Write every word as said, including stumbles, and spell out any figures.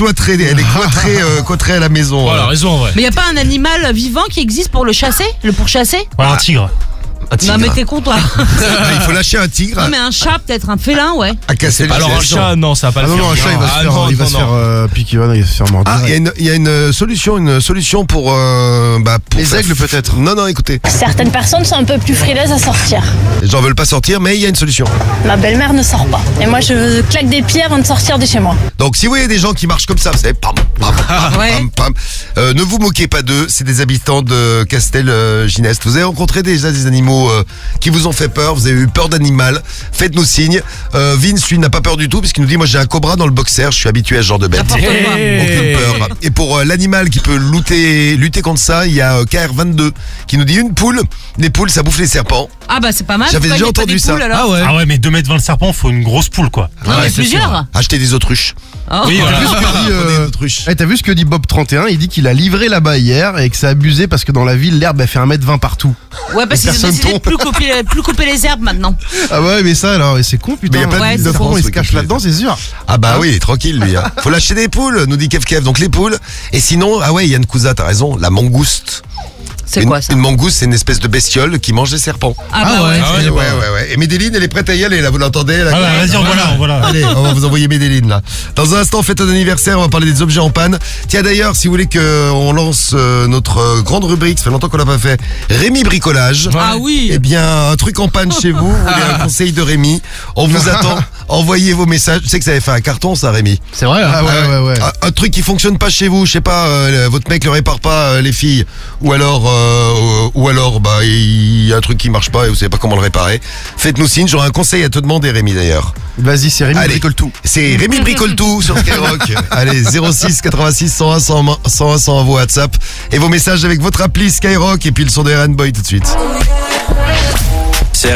cloîtrée, elle est cloîtrée, euh, cloîtrée à la maison. Voilà, euh. raison en vrai. Mais y a pas un animal vivant qui existe pour le chasser, le pourchasser? Ouais, un tigre. Un tigre. Non mais t'es con toi. Il faut lâcher un tigre Non mais un chat peut-être, un félin, ouais. à casser les Alors un pièces. chat, non, ça va pas Ah le non, faire. non, un chat, il va se Ah, faire, non, il va non, se non. faire euh, piquer, il va se faire mordre. Ah, il y a une, il y a une solution, une solution pour, euh, bah, pour Les faire- aigles, peut-être. Non, non, écoutez, Certaines personnes sont un peu plus frileuses à sortir. les gens veulent pas sortir, mais il y a une solution. Ma belle-mère ne sort pas. Et moi, je claque des pieds avant de sortir de chez moi. Donc, si vous voyez des gens qui marchent comme ça, vous savez, pam, pam, pam, Ouais. pam, pam, euh, ne vous moquez pas d'eux, c'est des habitants de Castel-Gineste. Vous avez rencontré déjà des animaux euh, qui vous ont fait peur, vous avez eu peur d'animal, faites-nous signe. Euh, Vince, lui, n'a pas peur du tout, puisqu'il nous dit, moi j'ai un cobra dans le boxer, je suis habitué à ce genre de bête. N'importe quoi. Hey. Aucune peur. Et pour euh, l'animal qui peut lutter, lutter contre ça, il y a euh, K R vingt-deux qui nous dit une poule. Les poules, ça bouffe les serpents. Ah bah c'est pas mal. J'avais Pourquoi déjà y a pas entendu des ça. poules, alors Ah ouais. Ah ouais, mais deux mètres vingt le serpent, faut une grosse poule quoi. Non, Ouais, mais c'est plusieurs. sûr. Acheter des autruches. Oh. Oui, T'as voilà. vu ce que dit, Prenez euh, des autruches. eh, t'as vu ce que dit Bob trente et un? Il dit qu'il a livré là-bas hier et que c'est abusé parce que dans la ville, l'herbe elle fait un mètre vingt partout. Ouais parce qu'ils ont Personne décidé de tombe. plus couper, plus couper les herbes maintenant. Ah ouais, mais ça alors, et c'est con putain. Mais y a plein de Ouais, villes de c'est Comment France il se oui, cache qui là-dedans, c'est sûr. Ah bah oui, tranquille lui. Hein. Faut lâcher des poules, nous dit Kev Kev. Donc les poules. Et sinon, ah ouais, Yann Cousa, t'as raison, la mangouste. C'est une, quoi ça? Une mangouste, c'est une espèce de bestiole qui mange des serpents. Ah bah Ah ouais. ouais. Ah Et ouais, ouais, ouais, ouais. Et Médéline, elle est prête à y aller, là, vous l'entendez là, Ah bah, vas-y, on voilà, on voilà. Allez, on va vous envoyer Médéline là. Dans un instant, fête un anniversaire, on va parler des objets en panne. Tiens d'ailleurs, si vous voulez qu'on lance euh, notre euh, grande rubrique, ça fait longtemps qu'on l'a pas fait, Rémi Bricolage. Ah oui. Eh bien, un truc en panne chez vous, vous voulez un conseil de Rémi, on vous attend. Envoyez vos messages. Je sais que ça avait fait un carton ça, Rémi. C'est vrai. Ah ouais, ouais, ouais. Un, un truc qui fonctionne pas chez vous, je sais pas, euh, votre mec ne répare pas euh, les filles, ou alors, euh, ou alors, bah, il y a un truc qui marche pas et vous savez pas comment le réparer. Faites-nous signe, j'aurai un conseil à te demander, Rémi d'ailleurs. Vas-y, c'est Rémi Allez. bricole tout. C'est Rémi bricole tout sur Skyrock. Allez, zéro six quatre-vingt-six cent un cent un cent un cent un vos WhatsApp et vos messages avec votre appli Skyrock et puis le son de R and Boy tout de suite.